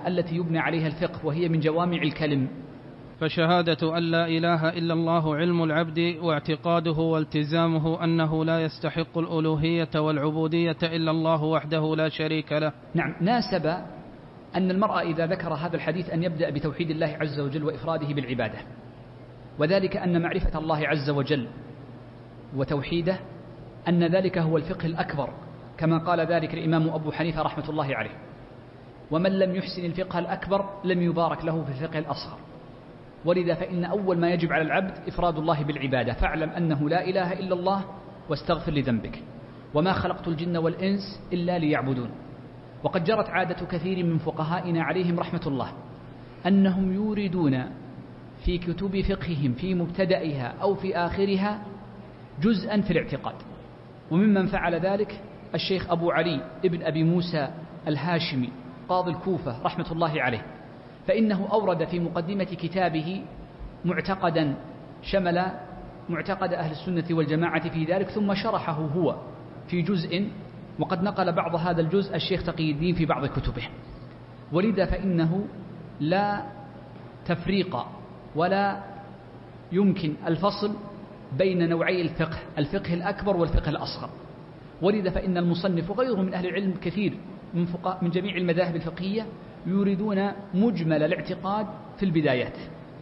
التي يبنى عليها الفقه، وهي من جوامع الكلم. فشهادة أن لا إله إلا الله علم العبد، واعتقاده والتزامه أنه لا يستحق الألوهية والعبودية إلا الله وحده لا شريك له. نعم، ناسب أن المرء إذا ذكر هذا الحديث أن يبدأ بتوحيد الله عز وجل وإفراده بالعبادة، وذلك أن معرفة الله عز وجل وتوحيده أن ذلك هو الفقه الأكبر، كما قال ذلك الإمام أبو حنيفة رحمة الله عليه: ومن لم يحسن الفقه الأكبر لم يبارك له في الفقه الأصغر. ولذا فإن أول ما يجب على العبد إفراد الله بالعبادة، فاعلم أنه لا إله إلا الله واستغفر لذنبك، وما خلقت الجن والإنس إلا ليعبدون. وقد جرت عادة كثير من فقهائنا عليهم رحمة الله أنهم يوردون في كتب فقههم في مبتدئها أو في آخرها جزءا في الاعتقاد، وممن فعل ذلك الشيخ أبو علي ابن أبي موسى الهاشمي قاضي الكوفة رحمة الله عليه، فإنه أورد في مقدمة كتابه معتقدا شمل معتقد أهل السنة والجماعة في ذلك، ثم شرحه هو في جزء، وقد نقل بعض هذا الجزء الشيخ تقي الدين في بعض كتبه. ولذا فإنه لا تفريق ولا يمكن الفصل بين نوعي الفقه الأكبر والفقه الأصغر. ولذا فإن المصنف وغيره من أهل العلم كثير من جميع المذاهب الفقهية يريدون مجمل الاعتقاد في البدايات،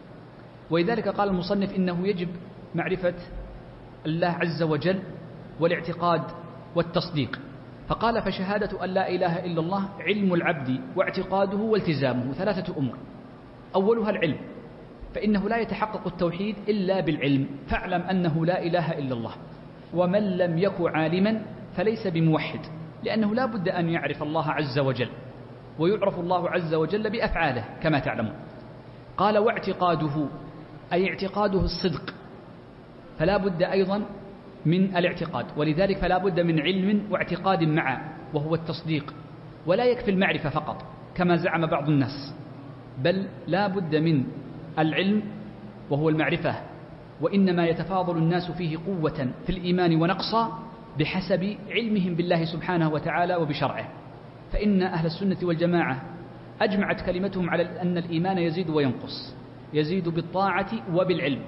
ولذلك قال المصنف إنه يجب معرفة الله عز وجل والاعتقاد والتصديق، فقال: فشهادة أن لا إله إلا الله علم العبد واعتقاده والتزامه، ثلاثة أمور. أولها العلم، فإنه لا يتحقق التوحيد إلا بالعلم، فاعلم أنه لا إله إلا الله، ومن لم يكن عالما فليس بموحد، لأنه لا بد أن يعرف الله عز وجل، ويعرف الله عز وجل بأفعاله كما تعلمون. قال: واعتقاده، أي اعتقاده الصدق، فلا بد أيضا من الاعتقاد، ولذلك فلا بد من علم واعتقاد معا، وهو التصديق. ولا يكفي المعرفة فقط كما زعم بعض الناس، بل لا بد من العلم وهو المعرفة، وإنما يتفاضل الناس فيه قوة في الإيمان ونقصا بحسب علمهم بالله سبحانه وتعالى وبشرعه. فإن أهل السنة والجماعة أجمعت كلمتهم على أن الإيمان يزيد وينقص، يزيد بالطاعة وبالعلم،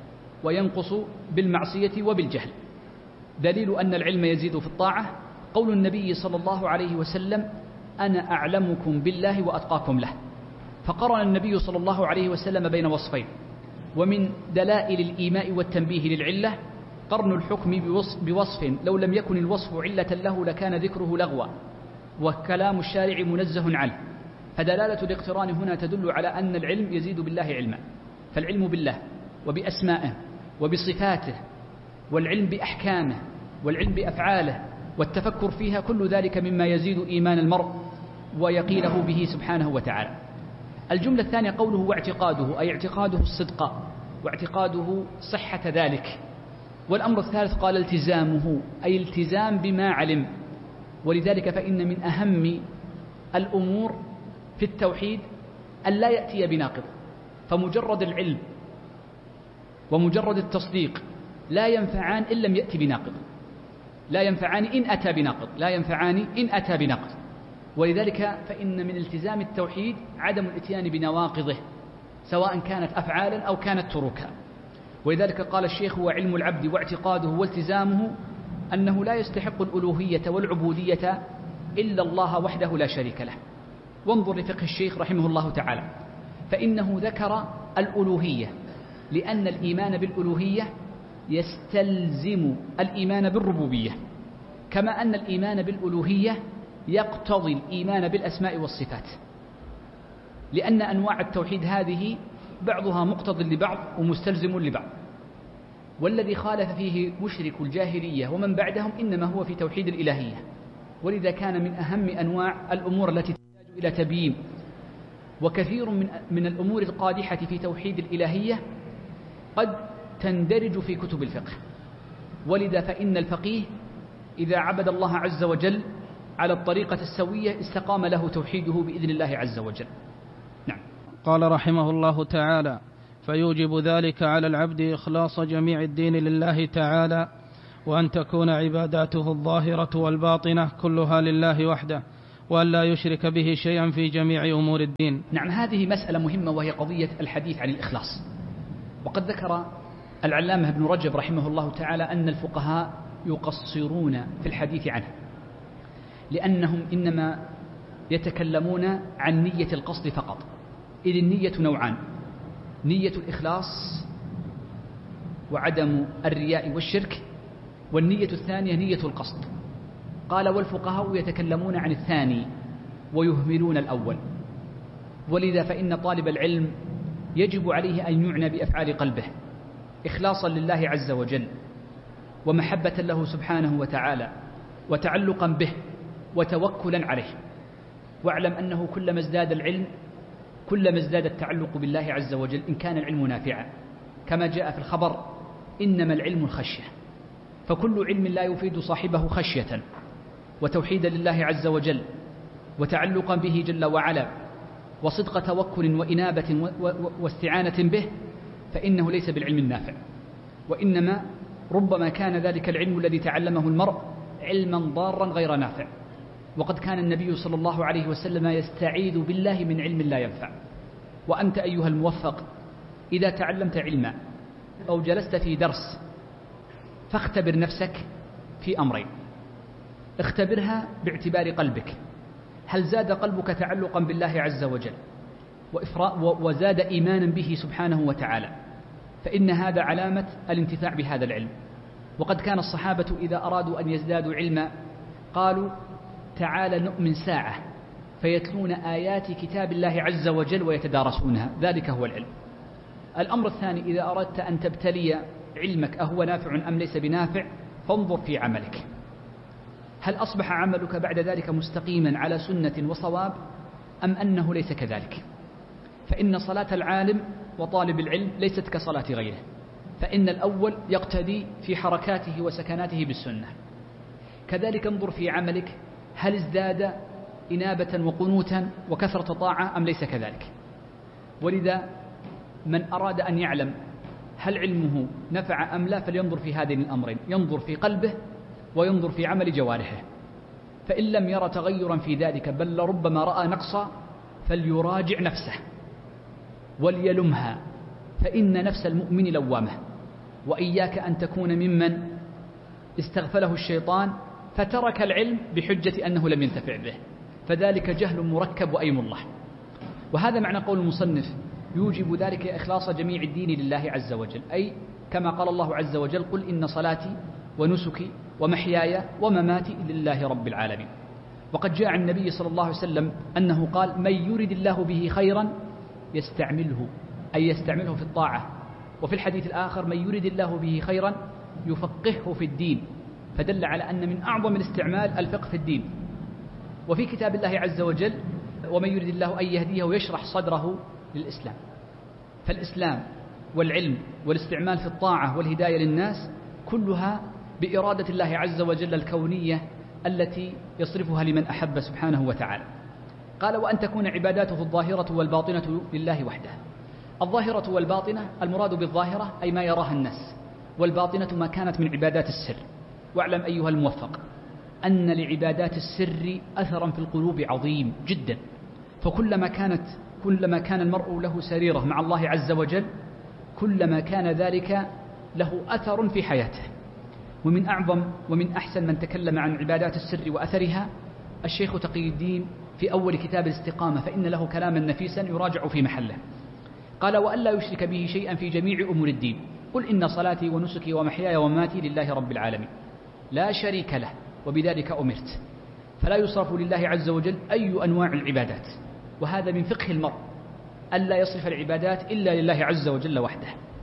وينقص بالمعصية وبالجهل. دليل أن العلم يزيد في الطاعة قول النبي صلى الله عليه وسلم: أنا أعلمكم بالله وأتقاكم له. فقرن النبي صلى الله عليه وسلم بين وصفين، ومن دلائل الإيماء والتنبيه للعلة قرن الحكم بوصف لو لم يكن الوصف علة له لكان ذكره لغوا، وكلام الشارع منزه عنه. فدلالة الاقتران هنا تدل على أن العلم يزيد بالله علما، فالعلم بالله وبأسمائه وبصفاته، والعلم بأحكامه، والعلم بأفعاله، والتفكر فيها، كل ذلك مما يزيد إيمان المرء ويقينه به سبحانه وتعالى. الجملة الثانية قوله واعتقاده، أي اعتقاده الصدق واعتقاده صحة ذلك. والأمر الثالث قال التزامه، أي التزام بما علم. ولذلك فإن من أهم الأمور في التوحيد أن لا يأتي بناقض، فمجرد العلم ومجرد التصديق لا ينفعان إن لم يأتي بناقض، لا ينفعان إن أتى بناقض، لا ينفعان إن أتى بناقض. ولذلك فإن من التزام التوحيد عدم الاتيان بنواقضه، سواء كانت أفعالا أو كانت تروكا. ولذلك قال الشيخ: وعلم العبد واعتقاده والتزامه أنه لا يستحق الألوهية والعبودية إلا الله وحده لا شريك له. وانظر لفقه الشيخ رحمه الله تعالى، فإنه ذكر الألوهية لأن الإيمان بالألوهية يستلزم الإيمان بالربوبية، كما أن الإيمان بالألوهية يقتضي الإيمان بالأسماء والصفات، لأن أنواع التوحيد هذه بعضها مقتض لبعض ومستلزم لبعض. والذي خالف فيه مشرك الجاهلية ومن بعدهم إنما هو في توحيد الإلهية. ولذا كان من أهم أنواع الأمور التي تحتاج إلى تبيين. وكثير من الأمور القادحة في توحيد الإلهية قد تندرج في كتب الفقه. ولذا فإن الفقيه إذا عبد الله عز وجل على الطريقة السوية استقام له توحيده بإذن الله عز وجل. نعم. قال رحمه الله تعالى: فيوجب ذلك على العبد إخلاص جميع الدين لله تعالى، وأن تكون عباداته الظاهرة والباطنة كلها لله وحده، وأن لا يشرك به شيئا في جميع أمور الدين. نعم، هذه مسألة مهمة وهي قضية الحديث عن الإخلاص. وقد ذكر العلامة ابن رجب رحمه الله تعالى أن الفقهاء يقصرون في الحديث عنه، لأنهم إنما يتكلمون عن نية القصد فقط، إذ النية نوعان: نية الإخلاص وعدم الرياء والشرك، والنية الثانية نية القصد. قال: والفقهاء يتكلمون عن الثاني ويهملون الأول، ولذا فإن طالب العلم يجب عليه أن يعنى بأفعال قلبه إخلاصا لله عز وجل، ومحبة له سبحانه وتعالى، وتعلقا به، وتوكلا عليه. واعلم أنه كلما ازداد العلم كلما ازداد التعلق بالله عز وجل، إن كان العلم نافعا، كما جاء في الخبر: إنما العلم الخشية. فكل علم لا يفيد صاحبه خشية وتوحيدا لله عز وجل وتعلقا به جل وعلا وصدق توكل وإنابة واستعانة به، فإنه ليس بالعلم النافع، وإنما ربما كان ذلك العلم الذي تعلمه المرء علما ضارا غير نافع. وقد كان النبي صلى الله عليه وسلم يستعيذ بالله من علم لا ينفع. وأنت أيها الموفق إذا تعلمت علما أو جلست في درس فاختبر نفسك في أمرين: اختبرها باعتبار قلبك، هل زاد قلبك تعلقا بالله عز وجل وزاد إيمانا به سبحانه وتعالى، فإن هذا علامة الانتفاع بهذا العلم. وقد كان الصحابة إذا أرادوا أن يزدادوا علما قالوا: تعال نؤمن ساعة، فيتلون آيات كتاب الله عز وجل ويتدارسونها، ذلك هو العلم. الأمر الثاني: إذا أردت أن تبتلي علمك أهو نافع أم ليس بنافع، فانظر في عملك، هل أصبح عملك بعد ذلك مستقيما على سنة وصواب أم أنه ليس كذلك؟ فإن صلاة العالم وطالب العلم ليست كصلاة غيره، فإن الأول يقتدي في حركاته وسكناته بالسنة. كذلك انظر في عملك، هل ازداد إنابة وقنوتا وكثرة طاعة أم ليس كذلك؟ ولذا من أراد أن يعلم هل علمه نفع أم لا فلينظر في هذين الأمرين: ينظر في قلبه وينظر في عمل جوارحه. فإن لم ير تغيرا في ذلك بل لربما رأى نقصا فليراجع نفسه وليلمها، فإن نفس المؤمن لوامة. وإياك أن تكون ممن استغفله الشيطان فترك العلم بحجة أنه لم ينتفع به، فذلك جهل مركب وأيم الله. وهذا معنى قول المصنف: يوجب ذلك إخلاص جميع الدين لله عز وجل، أي كما قال الله عز وجل: قل إن صلاتي ونسكي ومحياي ومماتي لله رب العالمين. وقد جاء عن النبي صلى الله عليه وسلم أنه قال: من يرد الله به خيرا يستعمله، أي يستعمله في الطاعة. وفي الحديث الآخر: من يرد الله به خيرا يفقهه في الدين، فدل على أن من أعظم الاستعمال الفقه في الدين. وفي كتاب الله عز وجل: ومن يرد الله أن يهديه ويشرح صدره للإسلام. فالإسلام والعلم والاستعمال في الطاعة والهداية للناس كلها بإرادة الله عز وجل الكونية التي يصرفها لمن أحب سبحانه وتعالى. قال: وأن تكون عباداته الظاهرة والباطنة لله وحده. الظاهرة والباطنة، المراد بالظاهرة أي ما يراها الناس، والباطنة ما كانت من عبادات السر. واعلم أيها الموفق أن لعبادات السر أثرا في القلوب عظيم جدا، فكلما كان المرء له سريرة مع الله عز وجل كلما كان ذلك له أثر في حياته. ومن أعظم ومن أحسن من تكلم عن عبادات السر وأثرها الشيخ تقي الدين في أول كتاب الاستقامة، فإن له كلاما نفيسا يراجع في محله. قال: وأن لا يشرك به شيئا في جميع أمور الدين، قل إن صلاتي ونسكي ومحياي ومماتي لله رب العالمين لا شريك له وبذلك أمرت. فلا يصرف لله عز وجل أي أنواع العبادات، وهذا من فقه المرء ألا يصرف العبادات إلا لله عز وجل وحده.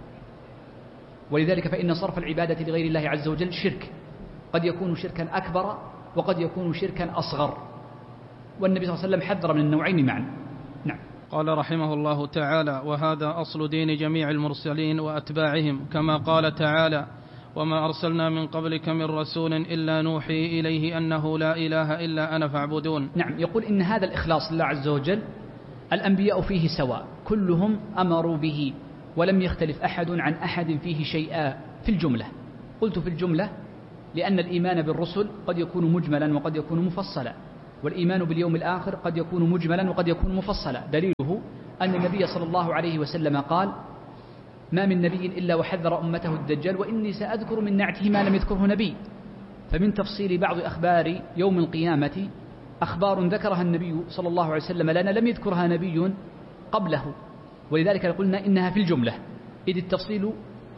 ولذلك فإن صرف العبادة لغير الله عز وجل شرك، قد يكون شركا أكبر وقد يكون شركا أصغر، والنبي صلى الله عليه وسلم حذر من النوعين معا. نعم. قال رحمه الله تعالى: وهذا أصل دين جميع المرسلين وأتباعهم، كما قال تعالى: وما أرسلنا من قبلك من رسول إلا نوحي إليه أنه لا إله إلا أنا فاعبدون. نعم، يقول إن هذا الإخلاص لله عز وجل الأنبياء فيه سواء، كلهم أمروا به ولم يختلف أحد عن أحد فيه شيئا في الجملة. قلت في الجملة لأن الإيمان بالرسل قد يكون مجملا وقد يكون مفصلا، والإيمان باليوم الآخر قد يكون مجملا وقد يكون مفصلا. دليله أن النبي صلى الله عليه وسلم قال: ما من نبي إلا وحذر أمته الدجال، وإني سأذكر من نعته ما لم يذكره نبي. فمن تفصيل بعض أخبار يوم القيامة أخبار ذكرها النبي صلى الله عليه وسلم لنا لم يذكرها نبي قبله، ولذلك قلنا إنها في الجملة، إذ التفصيل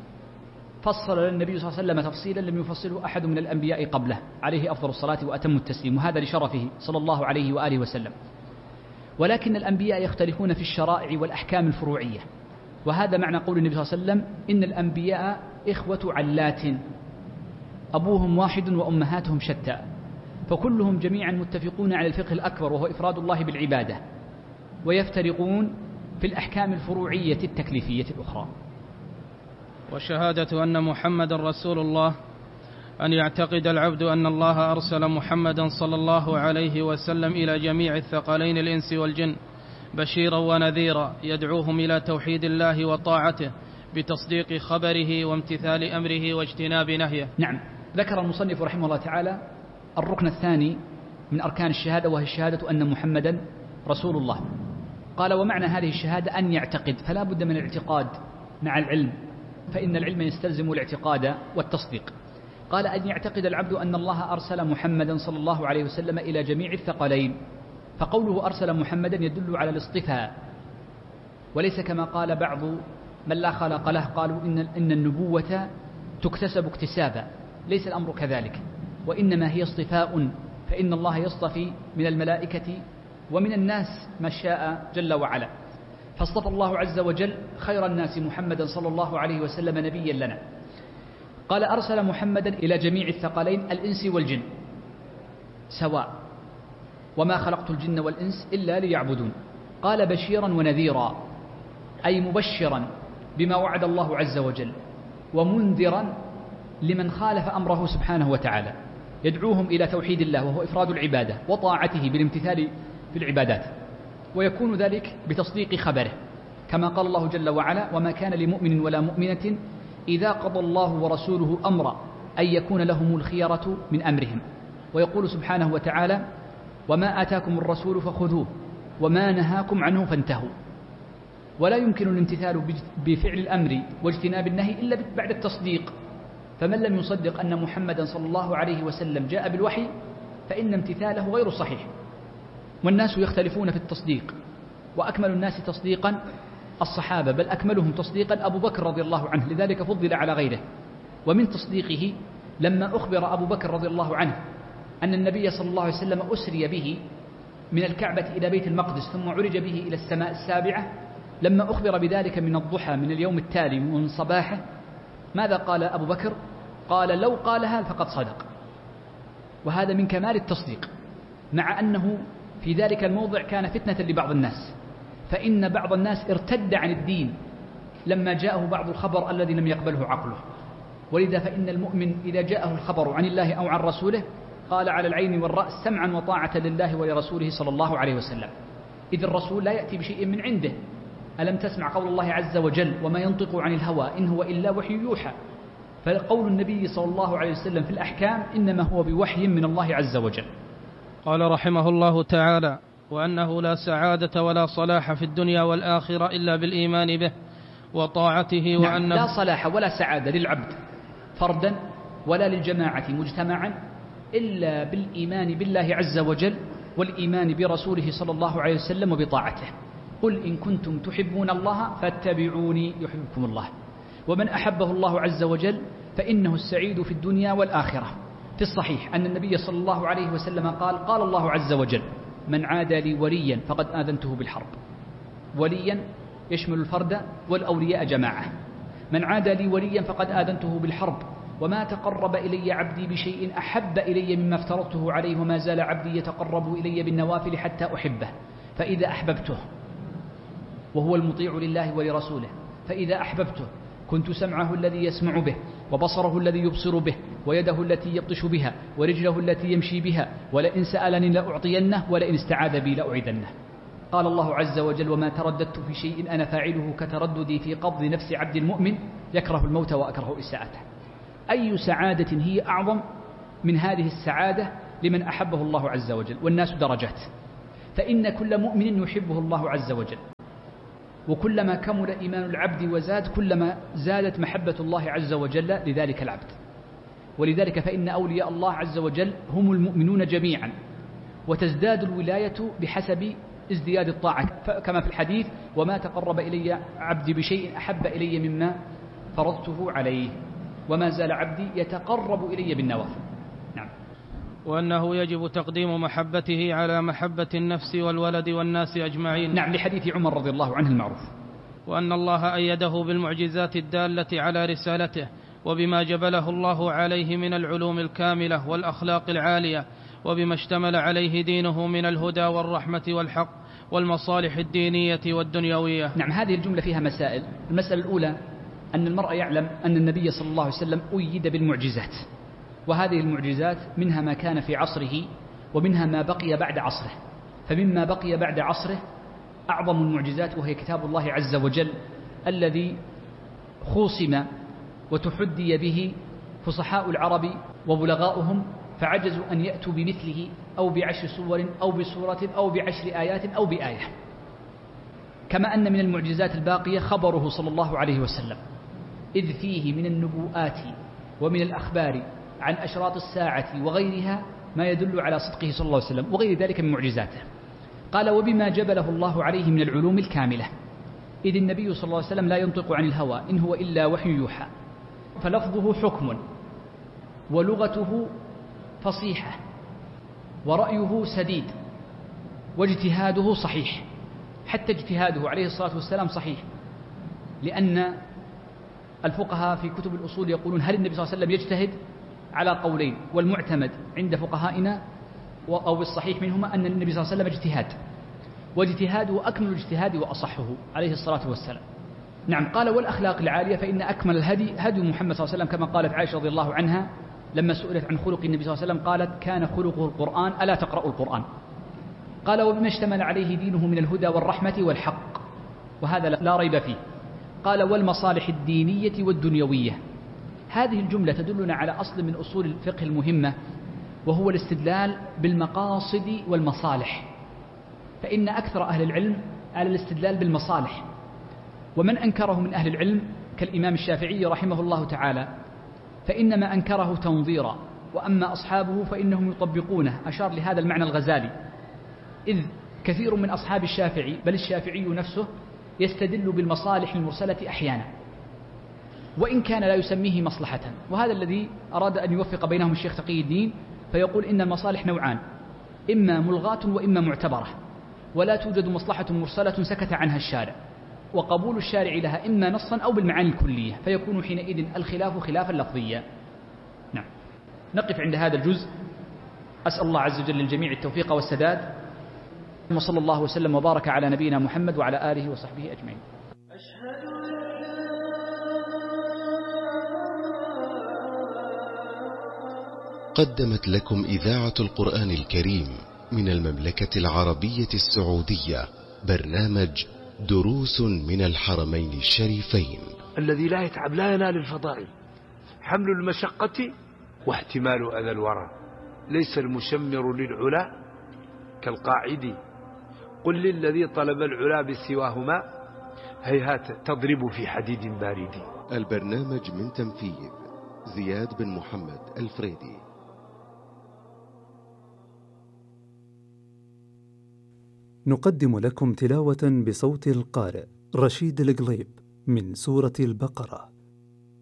فصل لنا النبي صلى الله عليه وسلم تفصيلا لم يفصله أحد من الأنبياء قبله عليه أفضل الصلاة وأتم التسليم، وهذا لشرفه صلى الله عليه وآله وسلم. ولكن الأنبياء يختلفون في الشرائع والأحكام الفروعية، وهذا معنى قول النبي صلى الله عليه وسلم: إن الأنبياء إخوة علات أبوهم واحد وأمهاتهم شتى، فكلهم جميعا متفقون على الفقه الأكبر وهو إفراد الله بالعبادة، ويفترقون في الأحكام الفروعية التكليفية الأخرى. وشهادة أن محمد رسول الله أن يعتقد العبد أن الله أرسل محمدا صلى الله عليه وسلم إلى جميع الثقلين الإنس والجن بشيرا ونذيرا يدعوهم إلى توحيد الله وطاعته بتصديق خبره وامتثال أمره واجتناب نهيه. نعم، ذكر المصنف رحمه الله تعالى الركن الثاني من أركان الشهادة، وهي الشهادة أن محمدا رسول الله. قال: ومعنى هذه الشهادة أن يعتقد، فلا بد من الاعتقاد مع العلم، فإن العلم يستلزم الاعتقاد والتصديق. قال: أن يعتقد العبد أن الله أرسل محمدا صلى الله عليه وسلم إلى جميع الثقلين، فقوله أرسل محمدا يدل على الاصطفاء، وليس كما قال بعض من لا خلق له، قالوا إن النبوة تكتسب اكتسابا. ليس الأمر كذلك، وإنما هي اصطفاء، فإن الله يصطفي من الملائكة ومن الناس ما شاء جل وعلا، فاصطفى الله عز وجل خير الناس محمدا صلى الله عليه وسلم نبيا لنا. قال: أرسل محمدا إلى جميع الثقلين الإنس والجن سواء، وما خلقت الجن والإنس إلا ليعبدون. قال: بشيرا ونذيرا، أي مبشرا بما وعد الله عز وجل، ومنذرا لمن خالف أمره سبحانه وتعالى، يدعوهم إلى توحيد الله وهو إفراد العبادة وطاعته بالامتثال في العبادات، ويكون ذلك بتصديق خبره، كما قال الله جل وعلا: وما كان لمؤمن ولا مؤمنة إذا قضى الله ورسوله أمرا أن يكون لهم الخيرة من أمرهم. ويقول سبحانه وتعالى: وما آتاكم الرسول فخذوه وما نهاكم عنه فانتهوا. ولا يمكن الامتثال بفعل الأمر واجتناب النهي إلا بعد التصديق، فمن لم يصدق أن محمدا صلى الله عليه وسلم جاء بالوحي فإن امتثاله غير صحيح. والناس يختلفون في التصديق، وأكمل الناس تصديقا الصحابة، بل أكملهم تصديقا أبو بكر رضي الله عنه، لذلك فضل على غيره. ومن تصديقه لما أخبر أبو بكر رضي الله عنه أن النبي صلى الله عليه وسلم أسري به من الكعبة إلى بيت المقدس ثم عرج به إلى السماء السابعة، لما أخبر بذلك من الضحى من اليوم التالي ومن صباحه، ماذا قال أبو بكر؟ قال: لو قالها فقد صدق. وهذا من كمال التصديق، مع أنه في ذلك الموضع كان فتنة لبعض الناس، فإن بعض الناس ارتد عن الدين لما جاءه بعض الخبر الذي لم يقبله عقله. ولذا فإن المؤمن إذا جاءه الخبر عن الله أو عن رسوله قال على العين والرأس سمعا وطاعة لله ولرسوله صلى الله عليه وسلم، إذ الرسول لا يأتي بشيء من عنده. ألم تسمع قول الله عز وجل: وما ينطق عن الهوى إن هو إلا وحي يوحى. فقول النبي صلى الله عليه وسلم في الأحكام إنما هو بوحي من الله عز وجل. قال رحمه الله تعالى: وأنه لا سعادة ولا صلاح في الدنيا والآخرة إلا بالإيمان به وطاعته. وأنه لا صلاح ولا سعادة للعبد فردا ولا للجماعة مجتمعا إلا بالإيمان بالله عز وجل والإيمان برسوله صلى الله عليه وسلم وبطاعته. قل إن كنتم تحبون الله فاتبعوني يحببكم الله. ومن أحبه الله عز وجل فإنه السعيد في الدنيا والآخرة. في الصحيح أن النبي صلى الله عليه وسلم قال: قال الله عز وجل: من عادى لي وليا فقد آذنته بالحرب. وليا يشمل الفرد والأولياء جماعة. من عادى لي وليا فقد آذنته بالحرب، وما تقرب إلي عبدي بشيء أحب إلي مما افترضته عليه، وما زال عبدي يتقرب إلي بالنوافل حتى أحبه، فإذا أحببته، وهو المطيع لله ولرسوله، فإذا أحببته كنت سمعه الذي يسمع به، وبصره الذي يبصر به، ويده التي يبطش بها، ورجله التي يمشي بها، ولئن سألني لأعطينه، ولئن استعاذ بي لأعيذنه. قال الله عز وجل: وما ترددت في شيء أنا فاعله كترددي في قبض نفس عبد المؤمن يكره الموت وأكره إساءته. أي سعادة هي أعظم من هذه السعادة لمن أحبه الله عز وجل، والناس درجات، فإن كل مؤمن يحبه الله عز وجل، وكلما كمل إيمان العبد وزاد كلما زادت محبة الله عز وجل لذلك العبد. ولذلك فإن أولياء الله عز وجل هم المؤمنون جميعا، وتزداد الولاية بحسب ازدياد الطاعة، كما في الحديث: وما تقرب إلي عبدي بشيء أحب إلي مما فرضته عليه، وما زال عبدي يتقرب إلي بالنوافل. نعم. وأنه يجب تقديم محبته على محبة النفس والولد والناس أجمعين. نعم، لحديث عمر رضي الله عنه المعروف. وأن الله أيده بالمعجزات الدالة على رسالته، وبما جبله الله عليه من العلوم الكاملة والأخلاق العالية، وبما اشتمل عليه دينه من الهدى والرحمة والحق والمصالح الدينية والدنيوية. نعم، هذه الجملة فيها مسائل. المسألة الأولى أن المرء يعلم أن النبي صلى الله عليه وسلم أيد بالمعجزات، وهذه المعجزات منها ما كان في عصره ومنها ما بقي بعد عصره. فمما بقي بعد عصره أعظم المعجزات، وهي كتاب الله عز وجل الذي خوصم وتحدي به فصحاء العرب وبلغاؤهم، فعجزوا أن يأتوا بمثله أو ب10 سور أو بسورة أو ب10 آيات أو بآية. كما أن من المعجزات الباقية خبره صلى الله عليه وسلم، إذ فيه من النبوءات ومن الأخبار عن أشراط الساعة وغيرها ما يدل على صدقه صلى الله عليه وسلم، وغير ذلك من معجزاته. قال: وبما جبله الله عليه من العلوم الكاملة، إذ النبي صلى الله عليه وسلم لا ينطق عن الهوى إن هو إلا وحي يوحى، فلفظه حكم، ولغته فصيحة، ورأيه سديد، واجتهاده صحيح. حتى اجتهاده عليه الصلاة والسلام صحيح، لأن الفقهاء في كتب الأصول يقولون: هل النبي صلى الله عليه وسلم يجتهد؟ على قولين، والمعتمد عند فقهائنا أو الصحيح منهما أن النبي صلى الله عليه وسلم اجتهاد، واجتهاده أكمل الاجتهاد وأصحه عليه الصلاة والسلام. نعم. قال: والأخلاق العالية، فإن أكمل الهدي هدي محمد صلى الله عليه وسلم، كما قالت عائشة رضي الله عنها لما سئلت عن خلق النبي صلى الله عليه وسلم قالت: كان خلقه القرآن، ألا تقرأوا القرآن؟ قال: وبما اشتمل عليه دينه من الهدى والرحمة والحق، وهذا لا ريب فيه. قال: والمصالح الدينية والدنيوية. هذه الجملة تدلنا على أصل من أصول الفقه المهمة، وهو الاستدلال بالمقاصد والمصالح، فإن أكثر أهل العلم على الاستدلال بالمصالح، ومن أنكره من أهل العلم كالإمام الشافعي رحمه الله تعالى فإنما أنكره تنظيرا، وأما أصحابه فإنهم يطبقونه. أشار لهذا المعنى الغزالي، إذ كثير من أصحاب الشافعي بل الشافعي نفسه يستدل بالمصالح المرسلة أحيانا، وإن كان لا يسميه مصلحة. وهذا الذي أراد أن يوفق بينهم الشيخ تقي الدين، فيقول: إن المصالح نوعان، إما ملغاة وإما معتبرة، ولا توجد مصلحة مرسلة سكت عنها الشارع، وقبول الشارع لها إما نصا أو بالمعاني الكلية، فيكون حينئذ الخلاف خلافا لفظيا. نعم. نقف عند هذا الجزء. أسأل الله عز وجل للجميع التوفيق والسداد، وصلى الله وسلم وبارك على نبينا محمد وعلى آله وصحبه أجمعين. قدمت لكم إذاعة القرآن الكريم من المملكة العربية السعودية برنامج دروس من الحرمين الشريفين. الذي لا يتعب لا ينال الفضائل. حمل المشقة واحتمال أذى الورى. ليس المشمر للعلا كالقاعد، قل للذي طلب العلا بسواهما هيهات تضرب في حديد بارد. البرنامج من تنفيذ زياد بن محمد الفريدي. نقدم لكم تلاوة بصوت القارئ رشيد القليب من سورة البقرة.